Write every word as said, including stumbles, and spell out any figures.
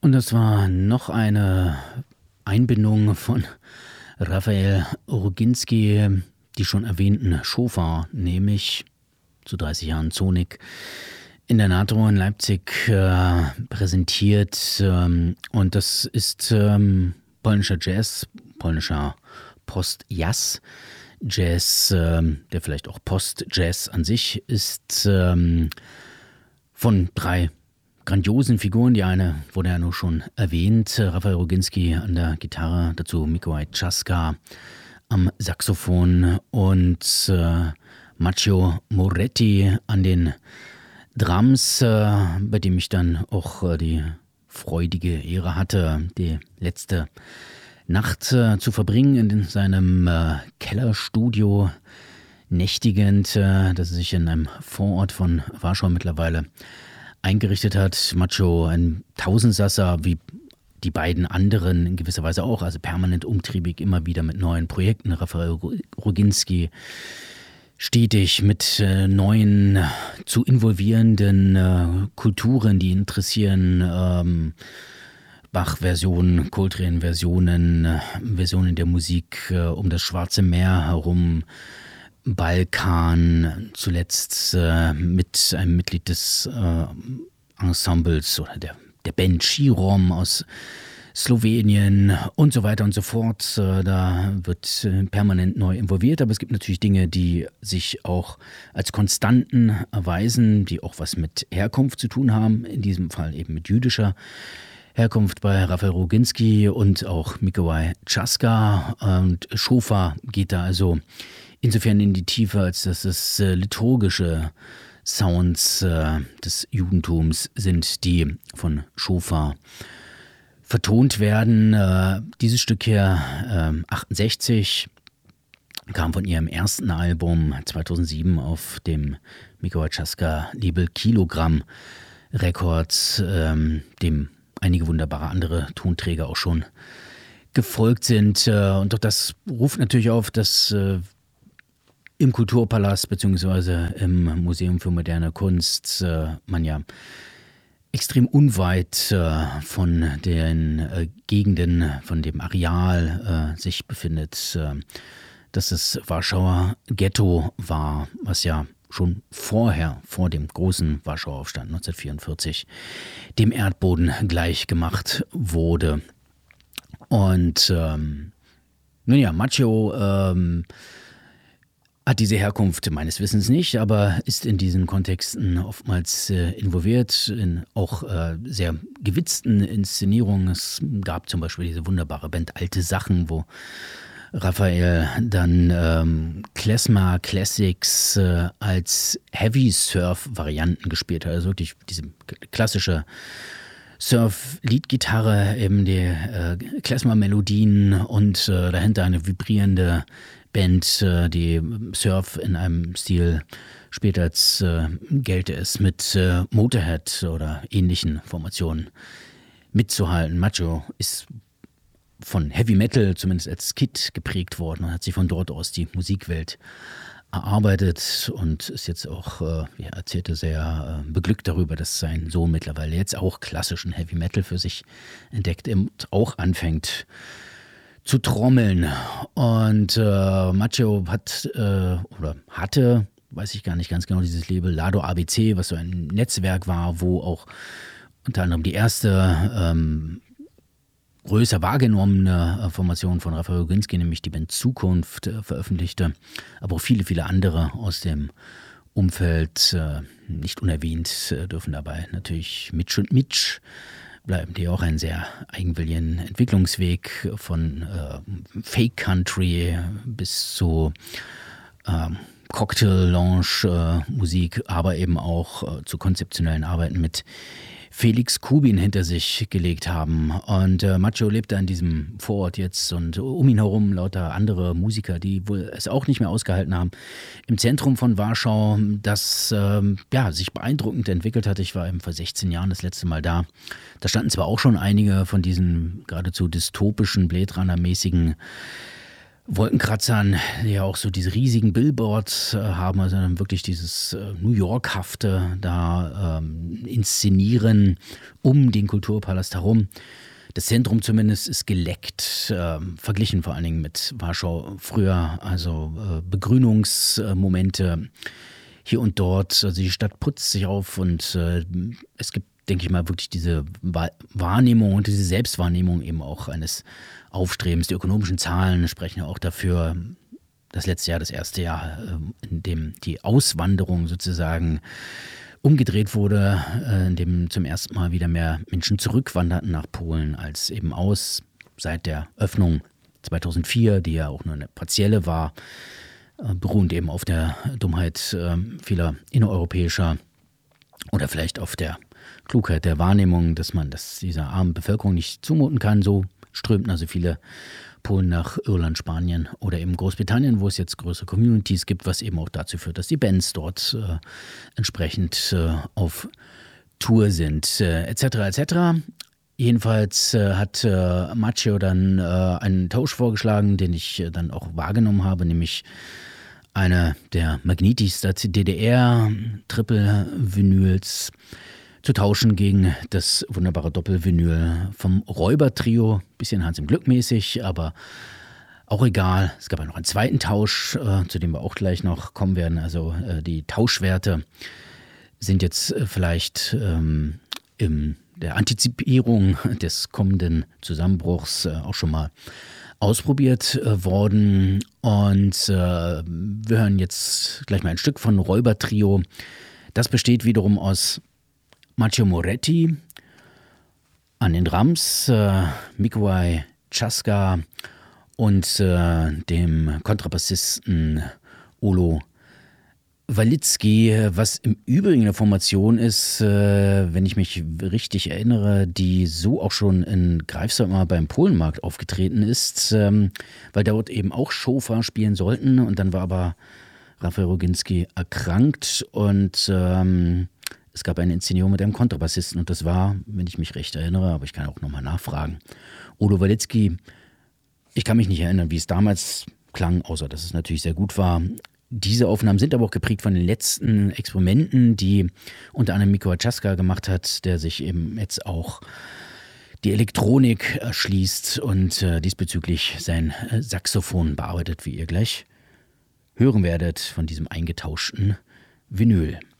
Und das war noch eine Einbindung von Rafael Roginski, die schon erwähnten Schofa, nämlich zu dreißig Jahren Zonik in der NATO in Leipzig äh, präsentiert. Ähm, und das ist ähm, polnischer Jazz, polnischer Post-Jazz. Jazz, ähm, der vielleicht auch Post-Jazz an sich ist, ähm, von drei grandiosen Figuren. Die eine wurde ja nur schon erwähnt, Rafael Roginski an der Gitarre, dazu Mikołaj Czaska am Saxophon und äh, Macio Moretti an den Drums, äh, bei dem ich dann auch äh, die freudige Ehre hatte, die letzte Nacht äh, zu verbringen in seinem äh, Kellerstudio, nächtigend, äh, das er sich in einem Vorort von Warschau mittlerweile eingerichtet hat. Macho, ein Tausendsasser, wie die beiden anderen in gewisser Weise auch, also permanent umtriebig, immer wieder mit neuen Projekten. Rafael Roginski stetig mit äh, neuen, zu involvierenden äh, Kulturen, die interessieren, ähm, Bach-Versionen, Coltrane-Versionen, äh, Versionen der Musik äh, um das Schwarze Meer herum, Balkan, zuletzt äh, mit einem Mitglied des äh, Ensembles oder der, der Band Chirom aus Slowenien und so weiter und so fort. Äh, da wird äh, permanent neu involviert, aber es gibt natürlich Dinge, die sich auch als Konstanten erweisen, die auch was mit Herkunft zu tun haben, in diesem Fall eben mit jüdischer Herkunft bei Rafael Roginski und auch Mikołaj Czaska. Und Schofa geht da also insofern in die Tiefe, als dass es äh, liturgische Sounds äh, des Judentums sind, die von Schofa vertont werden. Äh, dieses Stück hier, äh, achtundsechzig, kam von ihrem ersten Album zweitausendsieben auf dem Mikołaj Czaska Label Kilogramm Records, äh, dem einige wunderbare andere Tonträger auch schon gefolgt sind. Äh, und doch das ruft natürlich auf, dass äh, im Kulturpalast bzw. im Museum für moderne Kunst äh, man ja extrem unweit äh, von den äh, Gegenden, von dem Areal äh, sich befindet, äh, dass das Warschauer Ghetto war, was ja schon vorher, vor dem großen Warschauer Aufstand neunzehnhundertvierundvierzig, dem Erdboden gleich gemacht wurde. Und ähm, nun ja, Macio ähm, hat diese Herkunft meines Wissens nicht, aber ist in diesen Kontexten oftmals äh, involviert, in auch äh, sehr gewitzten Inszenierungen. Es gab zum Beispiel diese wunderbare Band Alte Sachen, wo Rafael dann ähm, Klezmer Classics äh, als Heavy-Surf-Varianten gespielt hat. Also wirklich diese klassische Surf-Leadgitarre, eben die äh, Klezmer-Melodien und äh, dahinter eine vibrierende Band, äh, die Surf in einem Stil spielt, als äh, gelte es mit äh, Motorhead oder ähnlichen Formationen mitzuhalten. Macho ist von Heavy Metal, zumindest als Kid, geprägt worden und hat sich von dort aus die Musikwelt erarbeitet und ist jetzt auch, äh, wie er erzählte, sehr äh, beglückt darüber, dass sein Sohn mittlerweile jetzt auch klassischen Heavy Metal für sich entdeckt und auch anfängt zu trommeln. Und äh, Macio hat äh, oder hatte, weiß ich gar nicht ganz genau, dieses Label Lado A B C, was so ein Netzwerk war, wo auch unter anderem die erste ähm, größer wahrgenommene Formation von Rafael Roginski, nämlich die Band Zukunft, äh, veröffentlichte, aber auch viele, viele andere aus dem Umfeld, äh, nicht unerwähnt, äh, dürfen dabei natürlich Mitch und Mitch bleiben, die auch einen sehr eigenwilligen Entwicklungsweg von äh, Fake Country bis zu äh, Cocktail-Lounge-Musik, äh, aber eben auch äh, zu konzeptionellen Arbeiten mit Felix Kubin hinter sich gelegt haben. Und äh, Macho lebt da in diesem Vorort jetzt und um ihn herum lauter andere Musiker, die wohl es auch nicht mehr ausgehalten haben. Im Zentrum von Warschau, das ähm, ja, sich beeindruckend entwickelt hat. Ich war eben vor sechzehn Jahren das letzte Mal da. Da standen zwar auch schon einige von diesen geradezu dystopischen, Blade Runner-mäßigen Wolkenkratzern, die ja auch so diese riesigen Billboards äh, haben, also dann wirklich dieses äh, New York-hafte da ähm, inszenieren um den Kulturpalast herum. Das Zentrum zumindest ist geleckt, äh, verglichen vor allen Dingen mit Warschau früher, also äh, Begrünungsmomente hier und dort. Also die Stadt putzt sich auf und äh, es gibt, denke ich mal, wirklich diese Wahrnehmung und diese Selbstwahrnehmung eben auch eines Aufstrebens. Die ökonomischen Zahlen sprechen ja auch dafür. Das letzte Jahr, das erste Jahr, in dem die Auswanderung sozusagen umgedreht wurde, in dem zum ersten Mal wieder mehr Menschen zurückwanderten nach Polen als eben aus. Seit der Öffnung zweitausendvier, die ja auch nur eine partielle war, beruhend eben auf der Dummheit vieler innereuropäischer oder vielleicht auf der Klugheit der Wahrnehmung, dass man das dieser armen Bevölkerung nicht zumuten kann. So strömten also viele Polen nach Irland, Spanien oder eben Großbritannien, wo es jetzt größere Communities gibt, was eben auch dazu führt, dass die Bands dort äh, entsprechend äh, auf Tour sind, äh, et cetera et cetera. Jedenfalls äh, hat äh, Maceo dann äh, einen Tausch vorgeschlagen, den ich äh, dann auch wahrgenommen habe, nämlich eine der Magnetis der D D R-Triple-Vinyls zu tauschen gegen das wunderbare Doppelvinyl vom Räuber-Trio. Bisschen Hans im Glück mäßig, aber auch egal. Es gab ja noch einen zweiten Tausch, äh, zu dem wir auch gleich noch kommen werden. Also äh, die Tauschwerte sind jetzt äh, vielleicht ähm, in der Antizipierung des kommenden Zusammenbruchs äh, auch schon mal ausprobiert äh, worden. Und äh, wir hören jetzt gleich mal ein Stück von Räuber-Trio. Das besteht wiederum aus Maceo Moretti an den Drums, äh, Mikołaj Czaska und äh, dem Kontrabassisten Olo Walicki, was im Übrigen eine Formation ist, äh, wenn ich mich richtig erinnere, die so auch schon in Greifswald mal beim Polenmarkt aufgetreten ist, ähm, weil dort eben auch Schofa spielen sollten und dann war aber Raphael Roginski erkrankt und ähm, es gab eine Inszenierung mit einem Kontrabassisten und das war, wenn ich mich recht erinnere, aber ich kann auch nochmal nachfragen, Olo Walicki. Ich kann mich nicht erinnern, wie es damals klang, außer dass es natürlich sehr gut war. Diese Aufnahmen sind aber auch geprägt von den letzten Experimenten, die unter anderem Mikołaj Czaska gemacht hat, der sich eben jetzt auch die Elektronik erschließt und äh, diesbezüglich sein äh, Saxophon bearbeitet, wie ihr gleich hören werdet von diesem eingetauschten Vinyl.